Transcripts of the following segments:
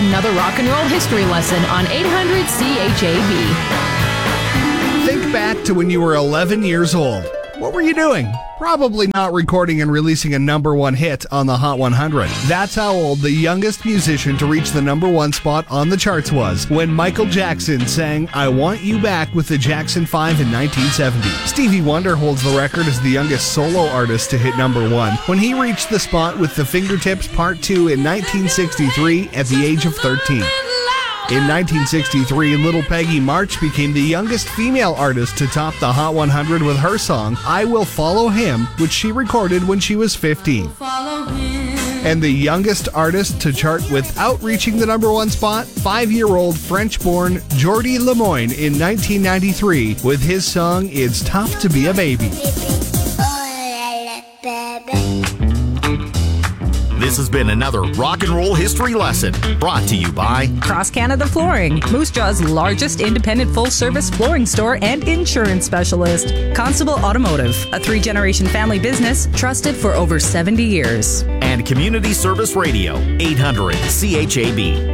another rock and roll history lesson on 800 CHAB. Think back to when you were 11 years old. What were you doing? Probably not recording and releasing a number one hit on the Hot 100. That's how old the youngest musician to reach the number one spot on the charts was when Michael Jackson sang I Want You Back with the Jackson 5 in 1970. Stevie Wonder holds the record as the youngest solo artist to hit number one when he reached the spot with The Fingertips Part 2 in 1963 at the age of 13. In 1963, Little Peggy March became the youngest female artist to top the Hot 100 with her song, I Will Follow Him, which she recorded when she was 15. And the youngest artist to chart without reaching the number one spot, 5-year-old French-born Jordi Lemoine in 1993 with his song, It's Tough to Be a Baby. This has been another rock and roll history lesson brought to you by Cross Canada Flooring, Moose Jaw's largest independent full-service flooring store and insurance specialist. Constable Automotive, a 3-generation family business trusted for over 70 years. And Community Service Radio, 800 CHAB.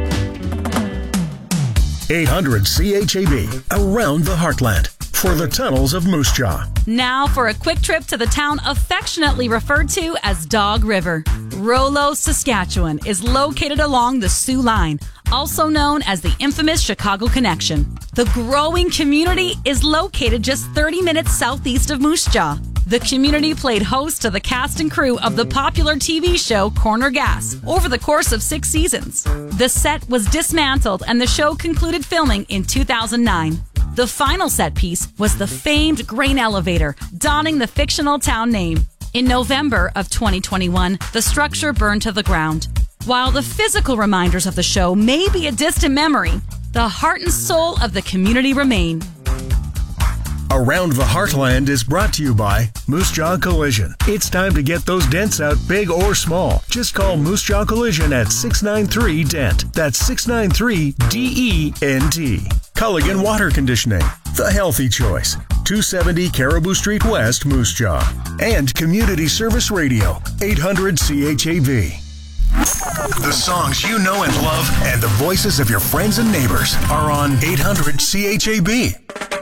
800 CHAB, around the heartland, for the tunnels of Moose Jaw. Now for a quick trip to the town affectionately referred to as Dog River. Rollo, Saskatchewan is located along the Soo Line, also known as the infamous Chicago Connection. The growing community is located just 30 minutes southeast of Moose Jaw. The community played host to the cast and crew of the popular TV show Corner Gas over the course of 6 seasons. The set was dismantled and the show concluded filming in 2009. The final set piece was the famed grain elevator, donning the fictional town name. In November of 2021, the structure burned to the ground. While the physical reminders of the show may be a distant memory, the heart and soul of the community remain. Around the Heartland is brought to you by Moose Jaw Collision. It's time to get those dents out, big or small. Just call Moose Jaw Collision at 693-DENT. That's 693-DENT. Culligan Water Conditioning, the healthy choice. 270 Caribou Street West, Moose Jaw. And Community Service Radio, 800 CHAB. The songs you know and love and the voices of your friends and neighbors are on 800 CHAB.